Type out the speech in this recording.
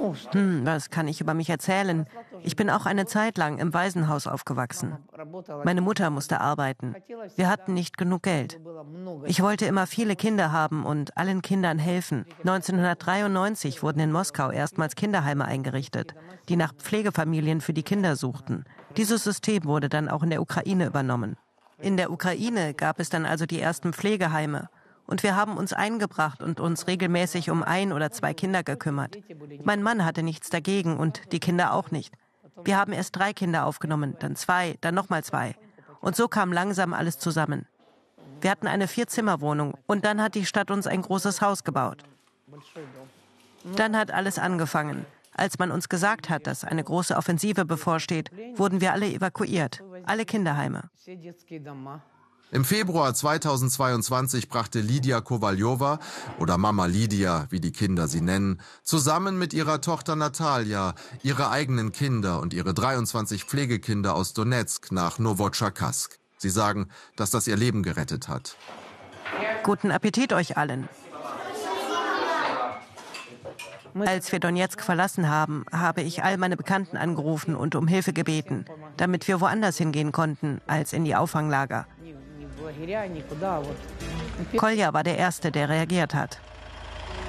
Was kann ich über mich erzählen? Ich bin auch eine Zeit lang im Waisenhaus aufgewachsen. Meine Mutter musste arbeiten. Wir hatten nicht genug Geld. Ich wollte immer viele Kinder haben und allen Kindern helfen. 1993 wurden in Moskau erstmals Kinderheime eingerichtet, die nach Pflegefamilien für die Kinder suchten. Dieses System wurde dann auch in der Ukraine übernommen. In der Ukraine gab es dann also die ersten Pflegeheime. Und wir haben uns eingebracht und uns regelmäßig um 1 oder 2 Kinder gekümmert. Mein Mann hatte nichts dagegen und die Kinder auch nicht. Wir haben erst 3 Kinder aufgenommen, dann 2, dann nochmal 2. Und so kam langsam alles zusammen. Wir hatten eine 4-Zimmer-Wohnung und dann hat die Stadt uns ein großes Haus gebaut. Dann hat alles angefangen. Als man uns gesagt hat, dass eine große Offensive bevorsteht, wurden wir alle evakuiert, alle Kinderheime. Im Februar 2022 brachte Lidia Kowaljowa, oder Mama Lidia, wie die Kinder sie nennen, zusammen mit ihrer Tochter Natalia ihre eigenen Kinder und ihre 23 Pflegekinder aus Donezk nach Nowotscharkask. Sie sagen, dass das ihr Leben gerettet hat. Guten Appetit euch allen. Als wir Donezk verlassen haben, habe ich all meine Bekannten angerufen und um Hilfe gebeten, damit wir woanders hingehen konnten als in die Auffanglager. Kolja war der Erste, der reagiert hat.